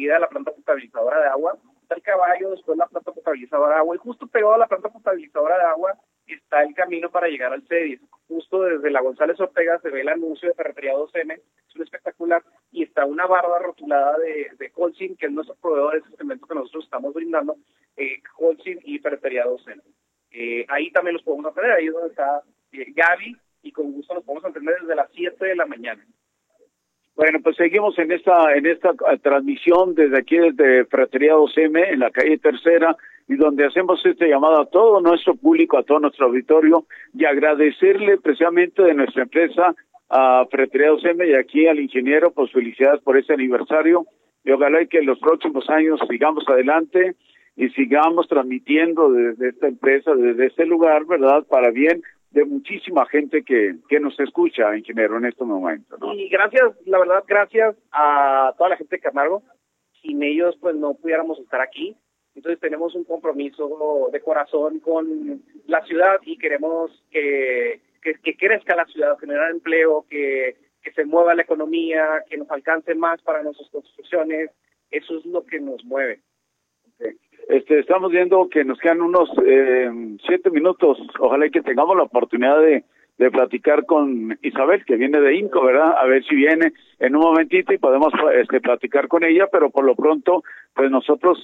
enseguida de la planta potabilizadora de agua, está el caballo, después la planta potabilizadora de agua, y justo pegado a la planta potabilizadora de agua está el camino para llegar al CEDIS. Justo desde la González Ortega se ve el anuncio de Ferretería 2M, es un espectacular, y está una barda rotulada de Holcim, que es nuestro proveedor de ese cemento que nosotros estamos brindando, Holcim y Ferretería 2M. Ahí también los podemos atender, ahí es donde está Gaby, y con gusto los podemos atender desde las 7 de la mañana. Bueno, pues seguimos en esta transmisión desde aquí, desde Ferretería 2M, en la calle Tercera, y donde hacemos este llamado a todo nuestro público, a todo nuestro auditorio, y agradecerle precisamente de nuestra empresa a Ferretería 2M y aquí al ingeniero, pues felicidades por este aniversario, y ojalá que en los próximos años sigamos adelante y sigamos transmitiendo desde esta empresa, desde este lugar, ¿verdad?, para bien de muchísima gente que nos escucha, ingeniero, en este momento, ¿no? Y gracias, la verdad, gracias a toda la gente de Camargo. Sin ellos, pues no pudiéramos estar aquí. Entonces tenemos un compromiso de corazón con la ciudad y queremos que crezca la ciudad, generar empleo, que se mueva la economía, que nos alcance más para nuestras construcciones. Eso es lo que nos mueve. Okay. Estamos viendo que nos quedan unos 7 minutos. Ojalá que tengamos la oportunidad de platicar con Isabel, que viene de INCO, ¿verdad? A ver si viene en un momentito y podemos platicar con ella, pero por lo pronto, pues nosotros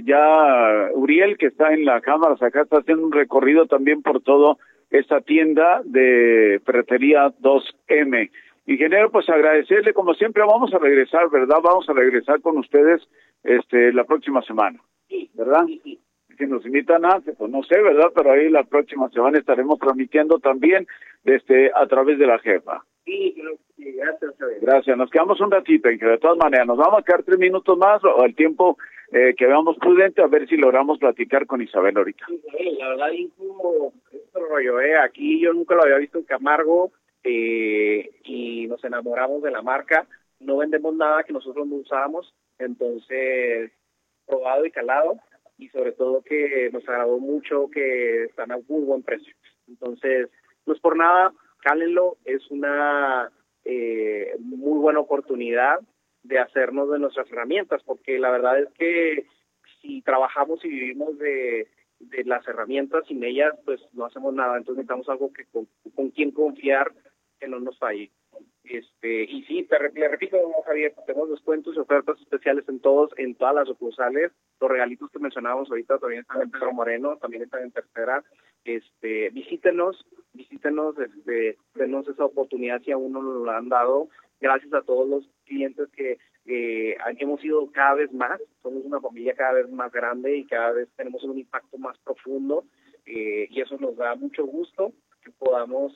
ya Uriel, que está en la cámara, acá está haciendo un recorrido también por todo esta tienda de Ferretería 2M. Ingeniero, pues agradecerle, como siempre, vamos a regresar, ¿verdad? Vamos a regresar con ustedes la próxima semana, ¿verdad? Sí. Si nos invitan antes, pues no sé, ¿verdad? Pero ahí la próxima semana estaremos transmitiendo también a través de la jefa. Sí, gracias, Javier. Gracias, nos quedamos un ratito, de todas maneras, nos vamos a quedar 3 minutos más, o el tiempo que veamos prudente, a ver si logramos platicar con Isabel ahorita. Sí, la verdad, Inco, este rollo, aquí yo nunca lo había visto en Camargo, y nos enamoramos de la marca. No vendemos nada que nosotros no usábamos, entonces probado y calado, y sobre todo que nos agradó mucho que están a muy buen precio. Entonces, no es por nada, cálenlo, es una muy buena oportunidad de hacernos de nuestras herramientas, porque la verdad es que si trabajamos y vivimos de las herramientas, sin ellas pues no hacemos nada. Entonces necesitamos algo que con quien confiar, que no nos falle. Y sí, le repito, Javier, tenemos descuentos y ofertas especiales en todas las sucursales. Los regalitos que mencionábamos ahorita también están en Pedro Moreno, también están en Tercera. Visítenos, denos esa oportunidad si aún no nos lo han dado. Gracias a todos los clientes que hemos ido cada vez más. Somos una familia cada vez más grande y cada vez tenemos un impacto más profundo, y eso nos da mucho gusto que podamos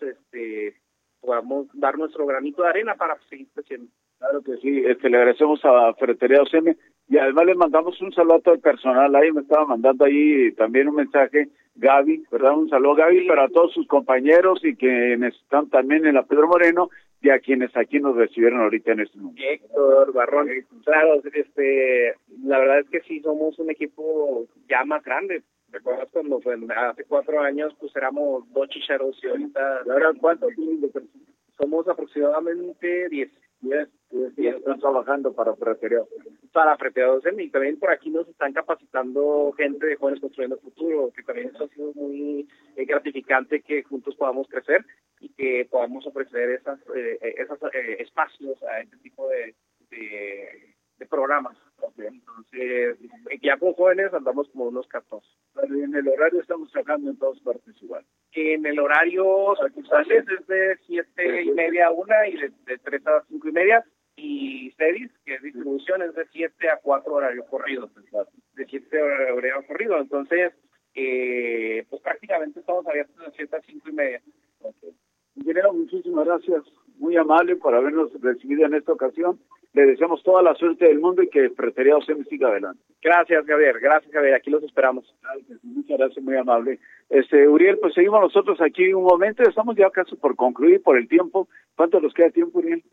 dar nuestro granito de arena para seguir creciendo. Claro que sí, le agradecemos a Ferretería 2M y además le mandamos un saludo a todo el personal. Ahí me estaba mandando ahí también un mensaje Gaby, ¿verdad? Un saludo, Gaby, sí, para todos sus compañeros y quienes están también en la Pedro Moreno y a quienes aquí nos recibieron ahorita en este momento. Héctor, Barrón, claro, la verdad es que sí somos un equipo ya más grande. ¿Recuerdas cuando hace 4 años pues éramos 2 chicharos y ahorita... ¿Ahora cuántos tienen de personas? Somos aproximadamente 10. Están trabajando para Ferretería 2M, y también por aquí nos están capacitando gente de Jóvenes Construyendo el Futuro, que también eso ha sido muy gratificante, que juntos podamos crecer y que podamos ofrecer esos espacios a este tipo de programas. Entonces, ya con jóvenes andamos como unos 14. Pero en el horario estamos trabajando en todas partes igual. En el horario sucursales es de 7:30 a 1 y de 3 a 5:30, y CEDIS, que es distribución, es de 7 a 4 horario corrido. De 7 horario corrido. Entonces, pues prácticamente estamos abiertos de 7 a 5:30. Okay. Ingeniero, muchísimas gracias. Muy amable por habernos recibido en esta ocasión. Le deseamos toda la suerte del mundo y que Ferretería 2M siga adelante. Gracias, Javier. Aquí los esperamos. Muchas gracias, muy amable. Uriel, pues seguimos nosotros aquí un momento. Estamos ya casi por concluir por el tiempo. ¿Cuánto nos queda tiempo, Uriel?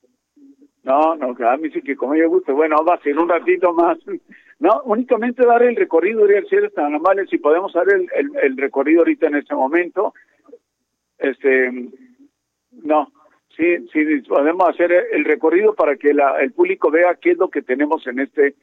No, a mí sí que como yo gusto. Bueno, va a ser un ratito más. No, únicamente dar el recorrido, Uriel, si eres tan amable, si podemos dar el recorrido ahorita en este momento. No. Sí, podemos hacer el recorrido para que el público vea qué es lo que tenemos en este